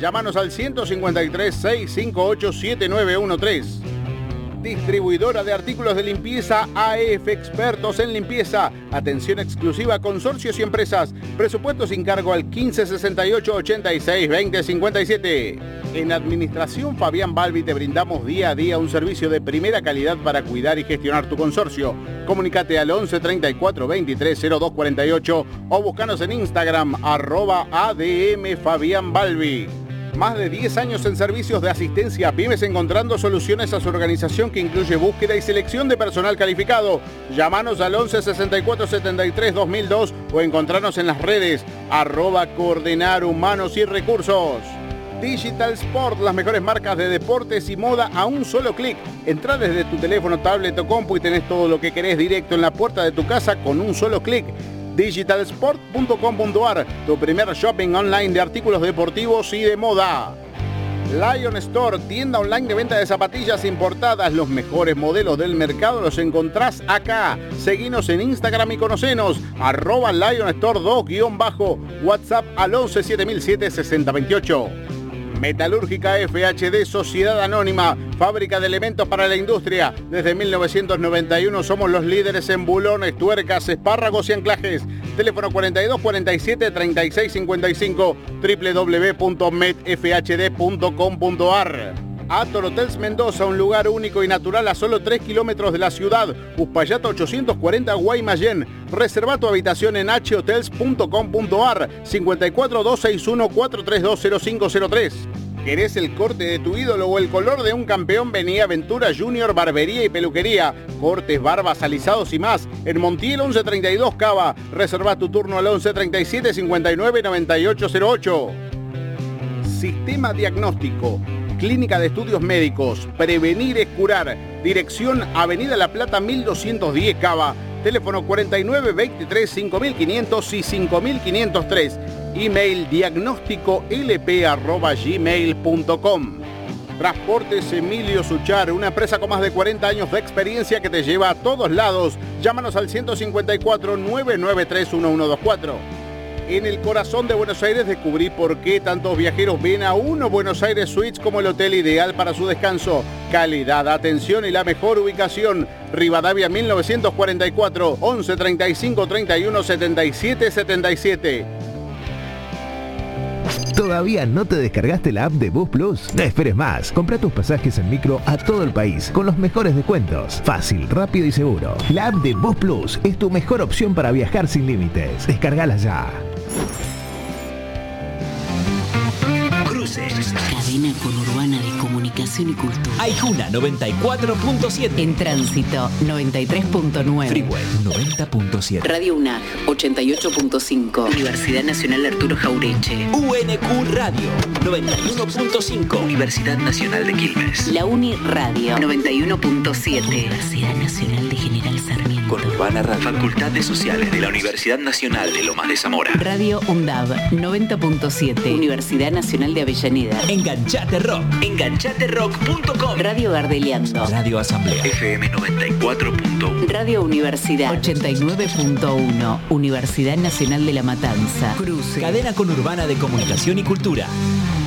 Llámanos al 153-658-7913. Distribuidora de artículos de limpieza AF, expertos en limpieza. Atención exclusiva a consorcios y empresas. Presupuesto sin cargo al 1568-86-2057. En Administración Fabián Balbi te brindamos día a día un servicio de primera calidad para cuidar y gestionar tu consorcio. Comunicate al 11 34 23 02 48 o búscanos en Instagram @ADM Fabián Balbi. Más de 10 años en servicios de asistencia a pymes, encontrando soluciones a su organización que incluye búsqueda y selección de personal calificado. Llámanos al 11 64 73 2002 o encontrarnos en las redes @Coordenar Humanos y Recursos. Digital Sport, las mejores marcas de deportes y moda a un solo clic. Entrá desde tu teléfono, tablet o compu y tenés todo lo que querés directo en la puerta de tu casa con un solo clic. Digitalsport.com.ar, tu primer shopping online de artículos deportivos y de moda. Lion Store, tienda online de venta de zapatillas importadas. Los mejores modelos del mercado los encontrás acá. Seguinos en Instagram y conocenos. @Lion Store 2_ WhatsApp al 11 7007 6028. Metalúrgica FHD, Sociedad Anónima, fábrica de elementos para la industria. Desde 1991 somos los líderes en bulones, tuercas, espárragos y anclajes. Teléfono 42 47 36 55, www.metfhd.com.ar. Ator Hotels Mendoza, un lugar único y natural a solo 3 kilómetros de la ciudad. Uspallata 840 Guaymallén. Reserva tu habitación en hotels.com.ar 54 261 432 0503. ¿Querés el corte de tu ídolo o el color de un campeón? Vení a Aventura Junior Barbería y Peluquería. Cortes, barbas, alisados y más. En Montiel 1132 Cava. Reserva tu turno al 11 37 59 9808. Sistema Diagnóstico. Clínica de Estudios Médicos. Prevenir es curar. Dirección Avenida La Plata 1210 Cava. Teléfono 49 23 5500 y 5503. Email diagnósticolp@gmail.com. Transportes Emilio Suchar, una empresa con más de 40 años de experiencia que te lleva a todos lados. Llámanos al 154 993 1124. En el corazón de Buenos Aires descubrí por qué tantos viajeros ven a Uno Buenos Aires Suites como el hotel ideal para su descanso. Calidad, atención y la mejor ubicación. Rivadavia 1944, 11 35 31 77 77. ¿Todavía no te descargaste la app de Bus Plus? No esperes más. Compra tus pasajes en micro a todo el país con los mejores descuentos. Fácil, rápido y seguro. La app de Bus Plus es tu mejor opción para viajar sin límites. Descárgala ya. Cadena conurbana de comunicación y cultura. Aijuna 94.7. En tránsito 93.9. Freeway 90.7. Radio UNAC 88.5. Universidad Nacional Arturo Jaureche. UNQ Radio 91.5. Universidad Nacional de Quilmes. La Uni Radio 91.7. Universidad Nacional de General Sarmiento. Conurbana Radio. Facultad de Sociales de la Universidad Nacional de Lomas de Zamora. Radio UNDAV 90.7. Universidad Nacional de Avellaneda. Enganchate Rock. Enganchaterock.com. Radio Gardeliando. Radio Asamblea. FM 94.1. Radio Universidad 89.1. Universidad Nacional de La Matanza. Cruce. Cadena conurbana de comunicación y cultura.